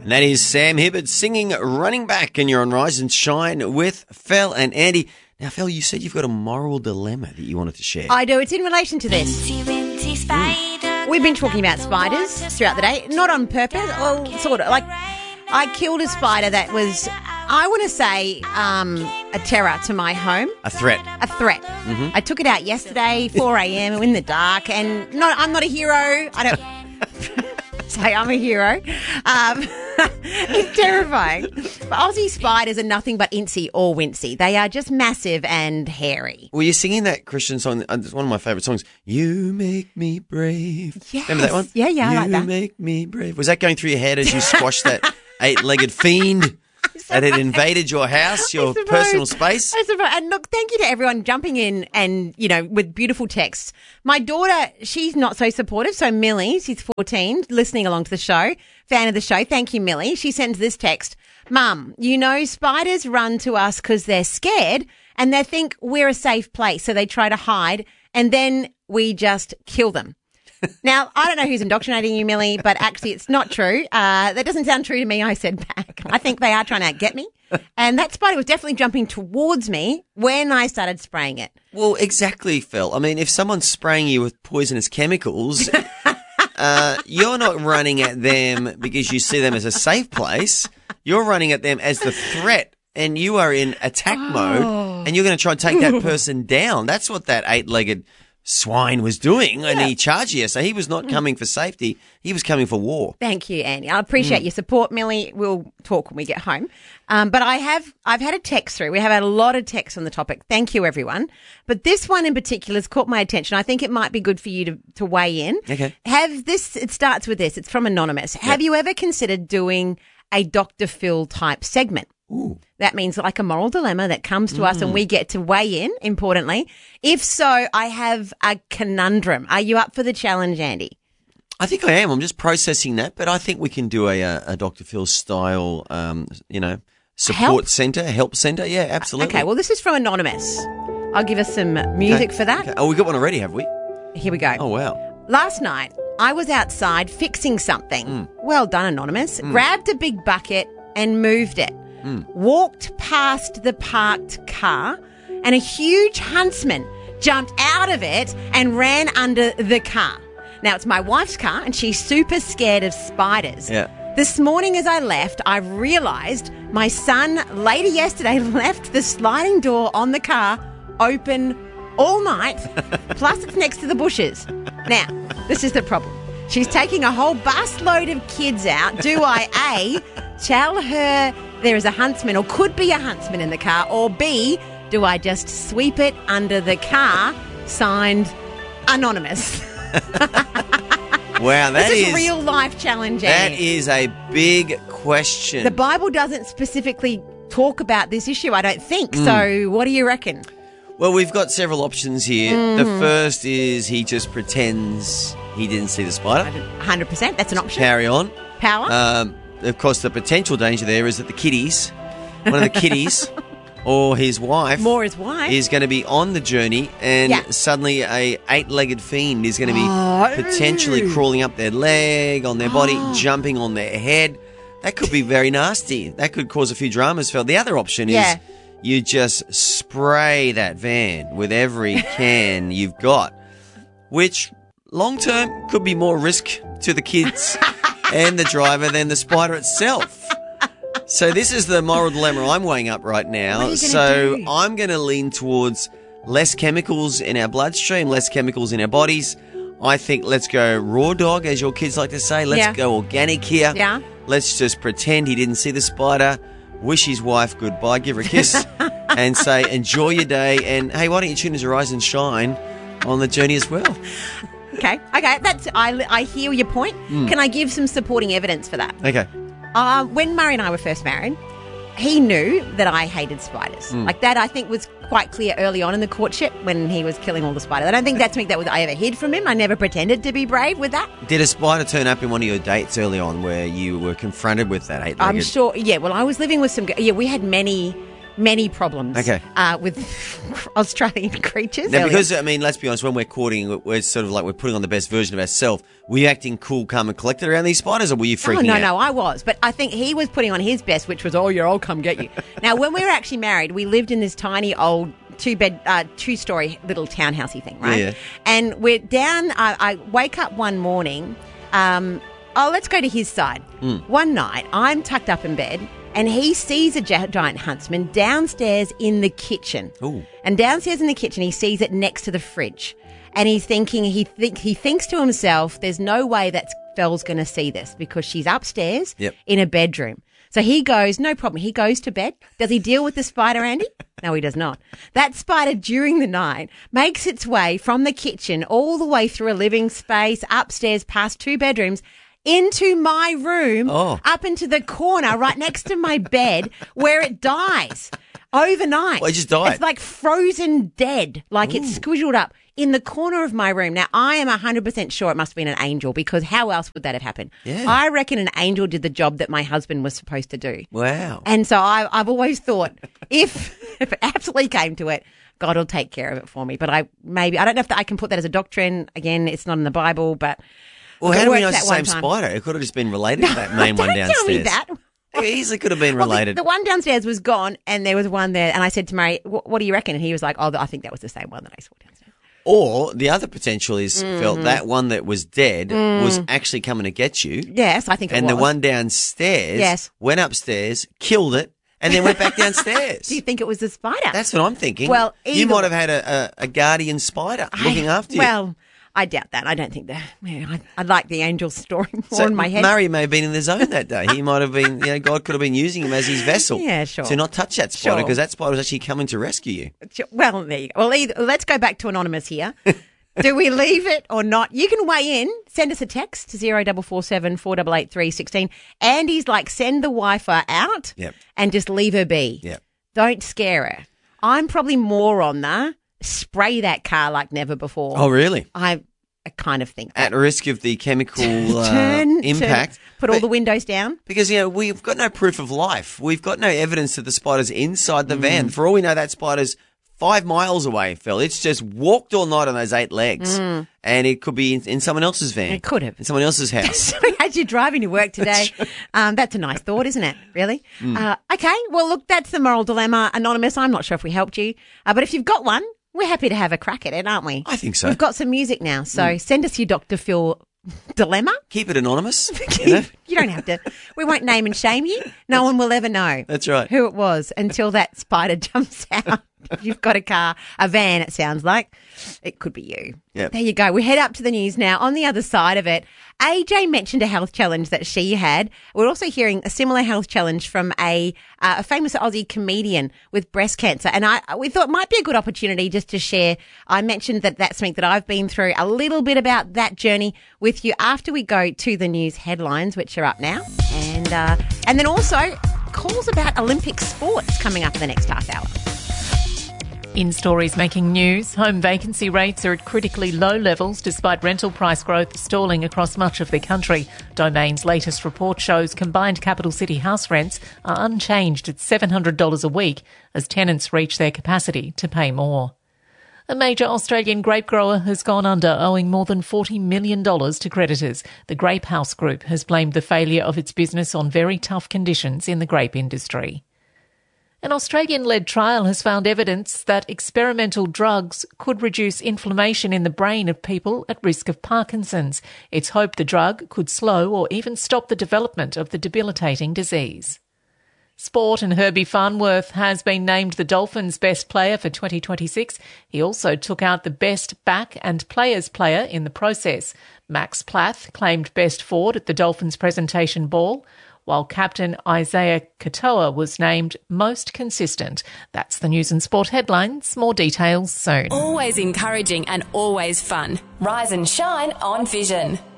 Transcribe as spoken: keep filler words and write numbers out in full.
And that is Sam Hibbert singing Running Back, and you're on Rise and Shine with Fel and Andy. Now, Fel, you said you've got a moral dilemma that you wanted to share. I do. It's in relation to this. Mm. We've been talking about spiders throughout the day, not on purpose, well, sort of. Like, I killed a spider that was, I want to say, um, a terror to my home. A threat. A threat. Mm-hmm. I took it out yesterday, four a.m. in the dark, and not, I'm not a hero. I don't... say I'm a hero. Um, it's terrifying. But Aussie spiders are nothing but incy or wincy. They are just massive and hairy. Well, you're singing that Christian song. It's one of my favourite songs. You make me brave. Yes. Remember that one? Yeah, yeah, you I like that. You make me brave. Was that going through your head as you squashed that eight-legged fiend that had invaded your house, your personal space? I suppose. And look, thank you to everyone jumping in and, you know, with beautiful texts. My daughter, she's not so supportive. So Millie, she's fourteen, listening along to the show, fan of the show. Thank you, Millie. She sends this text. Mum, you know, spiders run to us because they're scared and they think we're a safe place. So they try to hide and then we just kill them. Now, I don't know who's indoctrinating you, Millie, but actually it's not true. Uh, that doesn't sound true to me, I said back. I think they are trying to get me. And that spider was definitely jumping towards me when I started spraying it. Well, exactly, Phil. I mean, if someone's spraying you with poisonous chemicals, uh, you're not running at them because you see them as a safe place. You're running at them as the threat. And you are in attack oh. mode and you're going to try and take that person down. That's what that eight-legged swine was doing, and yeah. he charged you. So he was not coming for safety. He was coming for war. Thank you, Andy. I appreciate mm. your support, Millie. We'll talk when we get home. Um, but I have, I've had a text through. We have had a lot of texts on the topic. Thank you, everyone. But this one in particular has caught my attention. I think it might be good for you to, to weigh in. Okay. Have this, it starts with this. It's from Anonymous. Yep. Have you ever considered doing a Doctor Phil type segment? Ooh. That means like a moral dilemma that comes to mm. us and we get to weigh in, importantly. If so, I have a conundrum. Are you up for the challenge, Andy? I think I am. I'm just processing that, but I think we can do a, a, a Doctor Phil style, um, you know, support help? centre, help centre. Yeah, absolutely. Okay, well, this is from Anonymous. I'll give us some music okay. for that. Okay. Oh, we got one already, have we? Here we go. Oh, wow. Last night, I was outside fixing something. Mm. Well done, Anonymous. Mm. Grabbed a big bucket and moved it. Mm. Walked past the parked car and a huge huntsman jumped out of it and ran under the car. Now, it's my wife's car and she's super scared of spiders. Yeah. This morning as I left, I realised my son later yesterday left the sliding door on the car open all night, plus it's next to the bushes. Now, this is the problem. She's taking a whole bus load of kids out. Do I, A, tell her there is a huntsman or could be a huntsman in the car, or B, do I just sweep it under the car, signed Anonymous? Wow, that this is, is a real life challenge. That Annie. is a big question. The Bible doesn't specifically talk about this issue, I don't think. Mm. So what do you reckon? Well, we've got several options here. Mm. The first is he just pretends he didn't see the spider. one hundred percent, that's an option. Carry on. Power. Um, of course, the potential danger there is that the kiddies, one of the kiddies or his wife, more his wife, is going to be on the journey, and yeah. suddenly a eight-legged fiend is going to be oh. potentially crawling up their leg, on their body, oh. jumping on their head. That could be very nasty. That could cause a few dramas. Phil. The other option yeah. is you just spray that van with every can you've got, which long-term could be more risk to the kids and the driver than the spider itself. So this is the moral dilemma I'm weighing up right now. What are you so do? I'm going to lean towards less chemicals in our bloodstream, less chemicals in our bodies. I think let's go raw dog, as your kids like to say. Let's yeah. go organic here. Yeah. Let's just pretend he didn't see the spider, wish his wife goodbye, give her a kiss, and say, enjoy your day. And, hey, why don't you tune into Rise and Shine on the journey as well? Okay, okay, that's I, I hear your point. Mm. Can I give some supporting evidence for that? Okay. Uh, when Murray and I were first married, he knew that I hated spiders. Mm. Like that, I think, was quite clear early on in the courtship when he was killing all the spiders. I don't think that's something that was I ever hid from him. I never pretended to be brave with that. Did a spider turn up in one of your dates early on where you were confronted with that eight-legged? I'm sure, yeah. Well, I was living with some, yeah, we had many many problems Okay. uh, with Australian creatures. Now, earlier. because, I mean, let's be honest, when we're courting, we're sort of like we're putting on the best version of ourselves. Were you acting cool, calm and collected around these spiders, or were you freaking Oh, no, out? no, I was. But I think he was putting on his best, which was, oh, yeah, I'll come get you. Now, when we were actually married, we lived in this tiny old two-bed, uh, two-story little townhousey thing, right? Yeah. And we're down, I, I wake up one morning, um, oh, let's go to his side. Mm. One night, I'm tucked up in bed, and he sees a gi- giant huntsman downstairs in the kitchen. Ooh. And downstairs in the kitchen, he sees it next to the fridge. And he's thinking, he think he thinks to himself, there's no way that Fel's going to see this because she's upstairs Yep. in a bedroom. So he goes, no problem. He goes to bed. Does he deal with the spider, Andy? No, he does not. That spider during the night makes its way from the kitchen all the way through a living space, upstairs, past two bedrooms, into my room, Oh. up into the corner right next to my bed where it dies overnight. Well, it just died. It's like frozen dead, like it's squished up in the corner of my room. Now, I am one hundred percent sure it must have been an angel because how else would that have happened? Yeah. I reckon an angel did the job that my husband was supposed to do. Wow. And so I, I've always thought if, if it absolutely came to it, God will take care of it for me. But I maybe, I don't know if that I can put that as a doctrine. Again, it's not in the Bible, but Well, it how do we worked know it's that the one same time. spider? It could have just been related to that main one Don't downstairs. tell me that. It easily could have been Well, the- related. the, one downstairs was gone, and there was one there. And I said to Murray, "What, what do you reckon?" And he was like, "Oh, I think that was the same one that I saw downstairs." Or the other potential is, Mm-hmm. felt that one that was dead was actually coming to get you. Yes, I think it And was. the one downstairs Yes. went upstairs, killed it, and then went back downstairs. Do you think it was the spider? That's what I'm thinking. Well, you either might way- have had a, a, a guardian spider I- looking after you. Well, I doubt that. I don't think that. Yeah, I, I like the angel story more So in my head. Murray may have been in the zone that day. He might have been, you know, God could have been using him as his vessel. Yeah, sure. To not touch that spider Sure. because that spider was actually coming to rescue you. Well, there you go. Well, either, let's go back to Anonymous here. Do we leave it or not? You can weigh in. Send us a text to zero double four seven four eight eight three sixteen. Andy's like, send the Wi-Fi out Yep. and just leave her be. Yep. Don't scare her. I'm probably more on the spray that car like never before. Oh, really? I, I kind of think that. At risk of the chemical uh, Turn, impact. turn, put all But- the windows down. Because, you know, we've got no proof of life. We've got no evidence that the spider's inside the Mm. van. For all we know, that spider's five miles away, Phil. It's just walked all night on those eight legs. And it could be in, in someone else's van. Mm. It could have. In someone else's house. So as you're driving to work today, um, that's a nice thought, isn't it? Really? Mm. Uh, okay. Well, look, that's the moral dilemma. Anonymous, I'm not sure if we helped you. Uh, but if you've got one, we're happy to have a crack at it, aren't we? I think so. We've got some music now. So send us your Doctor Phil dilemma. Keep it anonymous. You know? You don't have to. We won't name and shame you. No one will ever know That's right. who it was until that spider jumps out. If you've got a car, a van, it sounds like. It could be you. Yep. There you go. We head up to the news now. On the other side of it, A J mentioned a health challenge that she had. We're also hearing a similar health challenge from a uh, a famous Aussie comedian with breast cancer. And I we thought it might be a good opportunity just to share. I mentioned that that's something that I've been through, a little bit about that journey with you after we go to the news headlines, which are up now. And, uh, and then also calls about Olympic sports coming up in the next half hour. In stories making news, home vacancy rates are at critically low levels despite rental price growth stalling across much of the country. Domain's latest report shows combined capital city house rents are unchanged at seven hundred dollars a week as tenants reach their capacity to pay more. A major Australian grape grower has gone under, owing more than forty million dollars to creditors. The Grape House Group has blamed the failure of its business on very tough conditions in the grape industry. An Australian-led trial has found evidence that experimental drugs could reduce inflammation in the brain of people at risk of Parkinson's. It's hoped the drug could slow or even stop the development of the debilitating disease. Sport, and Herbie Farnworth has been named the Dolphins' best player for twenty twenty-six. He also took out the best back and players player in the process. Max Plath claimed best forward at the Dolphins' presentation ball, while captain Isaiah Katoa was named most consistent. That's the news and sport headlines. More details soon. Always encouraging and always fun. Rise and shine on Vision.